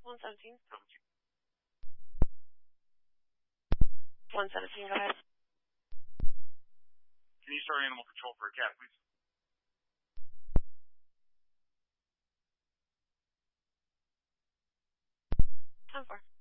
117. 117, go ahead. Can you start animal control for a cat, please? 10-4.